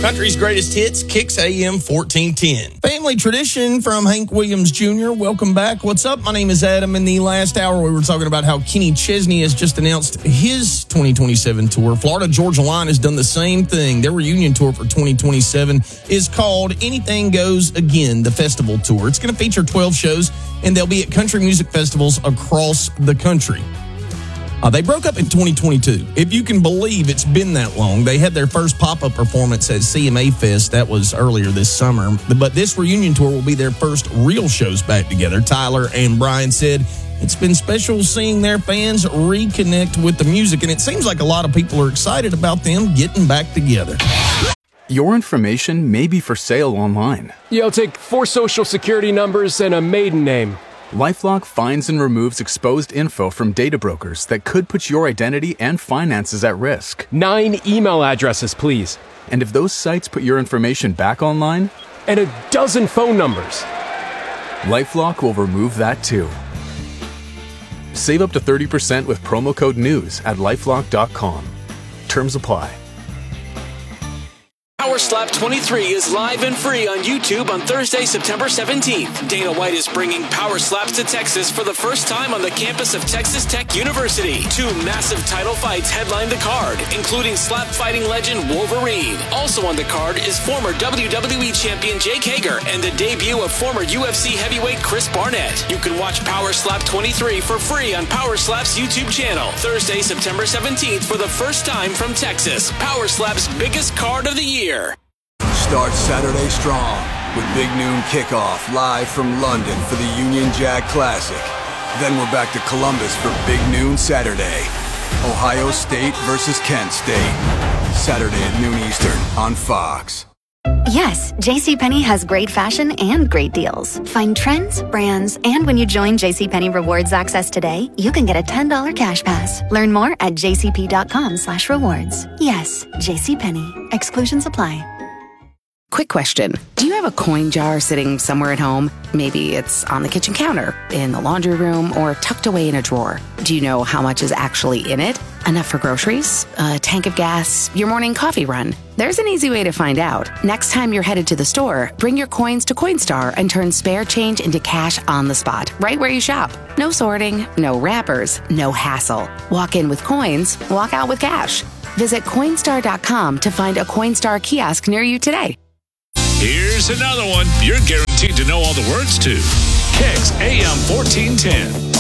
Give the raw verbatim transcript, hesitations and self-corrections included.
Country's greatest hits, Kicks A M fourteen ten. Family tradition from Hank Williams Junior Welcome back. What's up? My name is Adam. In the last hour, we were talking about how Kenny Chesney has just announced his twenty twenty-seven tour. Florida Georgia Line has done the same thing. Their reunion tour for twenty twenty-seven is called Anything Goes Again, the festival tour. It's going to feature twelve shows, and they'll be at country music festivals across the country. Uh, they broke up in twenty twenty-two. If you can believe it's been that long. They had their first pop-up performance at C M A Fest. That was earlier this summer. But this reunion tour will be their first real shows back together. Tyler and Brian said it's been special seeing their fans reconnect with the music, and it seems like a lot of people are excited about them getting back together. Your information may be for sale online. Yeah, I'll take four social security numbers and a maiden name. LifeLock finds and removes exposed info from data brokers that could put your identity and finances at risk. Nine email addresses, please. And if those sites put your information back online? And a dozen phone numbers. LifeLock will remove that too. Save up to thirty percent with promo code NEWS at lifelock dot com. Terms apply. Power Slap twenty-three is live and free on YouTube on Thursday, September seventeenth. Dana White is bringing Power Slaps to Texas for the first time on the campus of Texas Tech University. Two massive title fights headline the card, including slap fighting legend Wolverine. Also on the card is former W W E champion Jake Hager and the debut of former U F C heavyweight Chris Barnett. You can watch Power Slap twenty-three for free on Power Slap's YouTube channel. Thursday, September seventeenth for the first time from Texas. Power Slap's biggest card of the year. Start Saturday strong with Big Noon Kickoff live from London for the Union Jack Classic. Then we're back to Columbus for Big Noon Saturday. Ohio State versus Kent State. Saturday at noon Eastern on Fox. Yes, JCPenney has great fashion and great deals. Find trends, brands, and when you join JCPenney Rewards Access today, you can get a ten dollars cash pass. Learn more at jcp.com slash rewards. Yes, JCPenney. Exclusions apply. Quick question. Do you have a coin jar sitting somewhere at home? Maybe it's on the kitchen counter, in the laundry room, or tucked away in a drawer. Do you know how much is actually in it? Enough for groceries? A tank of gas? Your morning coffee run? There's an easy way to find out. Next time you're headed to the store, bring your coins to Coinstar and turn spare change into cash on the spot, right where you shop. No sorting, no wrappers, no hassle. Walk in with coins, walk out with cash. Visit Coinstar dot com to find a Coinstar kiosk near you today. Here's another one you're guaranteed to know all the words to. Kicks A M fourteen ten.